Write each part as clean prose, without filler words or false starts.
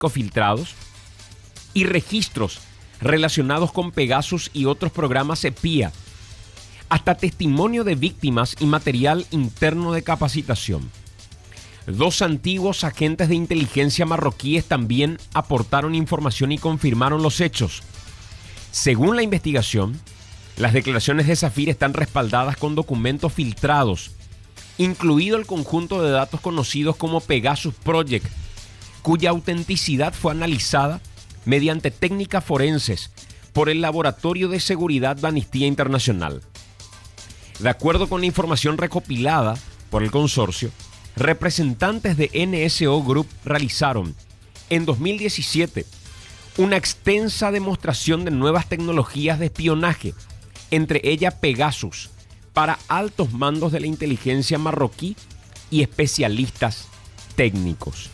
filtrados y registros relacionados con Pegasus y otros programas espía, hasta testimonio de víctimas y material interno de capacitación. 2 antiguos agentes de inteligencia marroquíes también aportaron información y confirmaron los hechos. Según la investigación, las declaraciones de Safir están respaldadas con documentos filtrados, incluido el conjunto de datos conocidos como Pegasus Project, cuya autenticidad fue analizada mediante técnicas forenses por el Laboratorio de Seguridad de Amnistía Internacional. De acuerdo con la información recopilada por el consorcio, representantes de NSO Group realizaron en 2017 una extensa demostración de nuevas tecnologías de espionaje, entre ellas Pegasus, para altos mandos de la inteligencia marroquí y especialistas técnicos.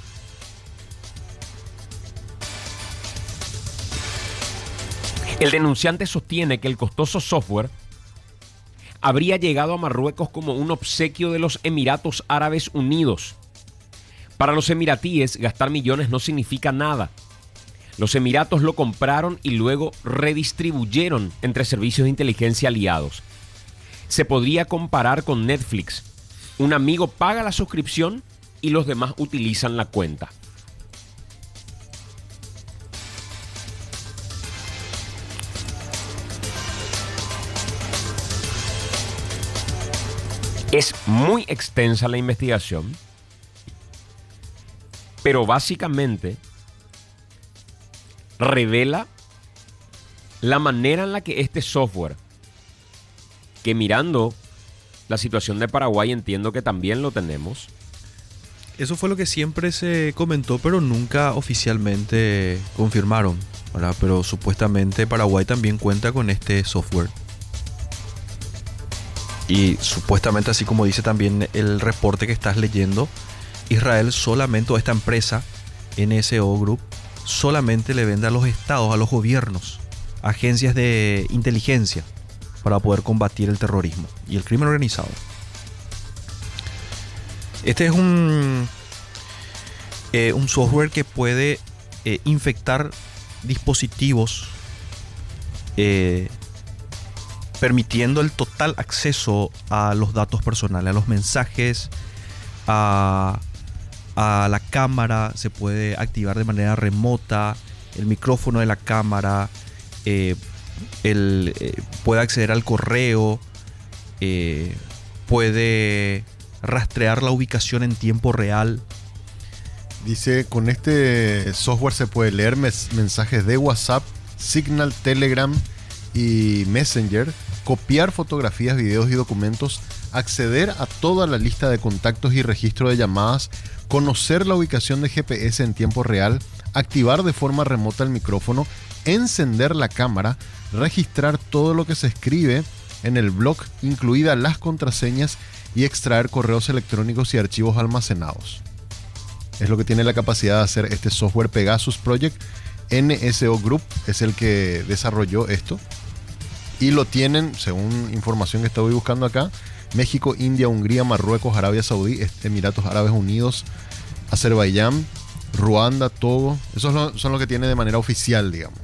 El denunciante sostiene que el costoso software habría llegado a Marruecos como un obsequio de los Emiratos Árabes Unidos. Para los emiratíes, gastar millones no significa nada. Los Emiratos lo compraron y luego redistribuyeron entre servicios de inteligencia aliados. Se podría comparar con Netflix. Un amigo paga la suscripción y los demás utilizan la cuenta. Es muy extensa la investigación, pero básicamente revela la manera en la que este software, que mirando la situación de Paraguay entiendo que también lo tenemos. Eso fue lo que siempre se comentó, pero nunca oficialmente confirmaron, ¿verdad? Pero supuestamente Paraguay también cuenta con este software. Y supuestamente, así como dice también el reporte que estás leyendo, Israel solamente, o esta empresa, NSO Group, solamente le vende a los estados, a los gobiernos, agencias de inteligencia, para poder combatir el terrorismo y el crimen organizado. Este es un software que puede infectar dispositivos, permitiendo el total acceso a los datos personales, a los mensajes, a la cámara. Se puede activar de manera remota el micrófono de la cámara, puede acceder al correo, puede rastrear la ubicación en tiempo real. Dice, con este software se puede leer mensajes de WhatsApp, Signal, Telegram y Messenger, copiar fotografías, videos y documentos, acceder a toda la lista de contactos y registro de llamadas, conocer la ubicación de GPS en tiempo real, activar de forma remota el micrófono, encender la cámara, registrar todo lo que se escribe en el blog, incluidas las contraseñas, y extraer correos electrónicos y archivos almacenados. Es lo que tiene la capacidad de hacer este software Pegasus Project. NSO Group es el que desarrolló esto. Y lo tienen, según información que estoy buscando acá, México, India, Hungría, Marruecos, Arabia Saudí, Emiratos Árabes Unidos, Azerbaiyán, Ruanda, Togo. Esos son los que tiene de manera oficial, digamos.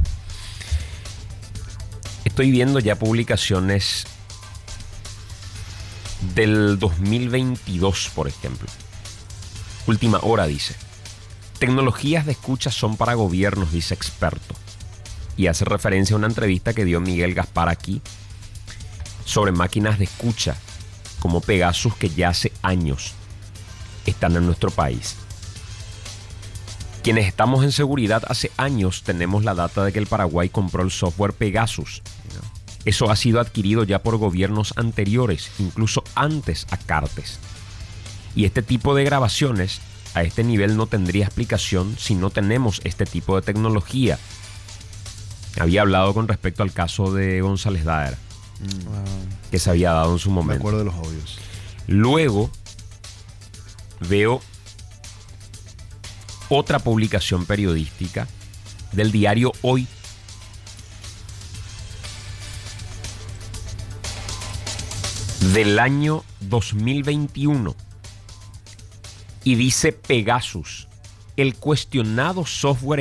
Estoy viendo ya publicaciones del 2022, por ejemplo. Última hora dice: tecnologías de escucha son para gobiernos, dice experto. Y hace referencia a una entrevista que dio Miguel Gaspar aquí sobre máquinas de escucha como Pegasus, que ya hace años están en nuestro país. Quienes estamos en seguridad hace años tenemos la data de que el Paraguay compró el software Pegasus. Eso ha sido adquirido ya por gobiernos anteriores, incluso antes a Cartes. Y este tipo de grabaciones a este nivel no tendría explicación si no tenemos este tipo de tecnología. Había hablado con respecto al caso de González Daer, que se había dado en su momento. Me acuerdo de los audios. Luego veo otra publicación periodística del diario Hoy, del año 2021, y dice Pegasus, el cuestionado software